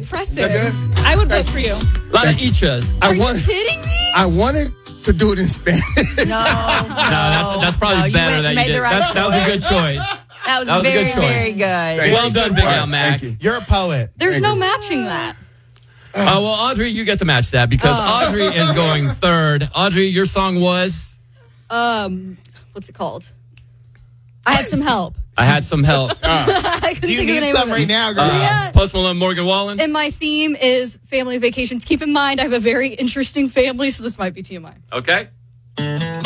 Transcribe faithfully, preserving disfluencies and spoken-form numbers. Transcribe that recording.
impressive. Is that I would vote for you. A lot of ichas. I Are wanted, you kidding me? I wanted to do it in Spanish. No, no. No, that's, that's probably no, you better went- that you made did. the right That's, that was a good choice. choice. That was, That was a very, good choice. very good. Thank Well you. done, Big All right, Al Mac. thank you. You're a poet. There's Thank no you. matching that. Uh, well, Audrey, you get to match that because Oh. Audrey is going third. Audrey, your song was? Um, what's it called? I had some help. I Had Some Help. I couldn't Do you think of the need name some of it. right now, girl? Uh, Yeah. Post Malone, Morgan Wallen. And my theme is family vacations. Keep in mind, I have a very interesting family, so this might be T M I. Okay.